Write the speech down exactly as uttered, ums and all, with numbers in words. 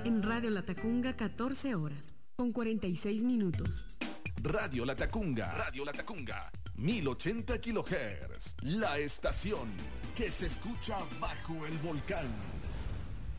En Radio Latacunga, catorce horas, con cuarenta y seis minutos. Radio Latacunga, Radio Latacunga, mil ochenta kilohertz. La estación que se escucha bajo el volcán.